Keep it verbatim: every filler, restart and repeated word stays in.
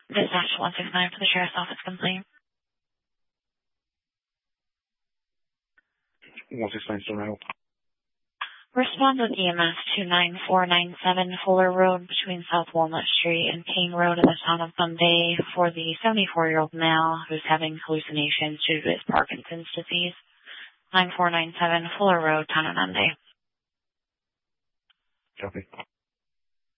Dispatch one six nine for the Sheriff's Office complaint. one six nine, still now. Respond with E M S two nine four nine seven Fuller Road between South Walnut Street and Kane Road in the town of Bunday for the seventy-four-year-old male who's having hallucinations due to his Parkinson's disease. nine four nine seven Fuller Road, town of Bunday. Copy.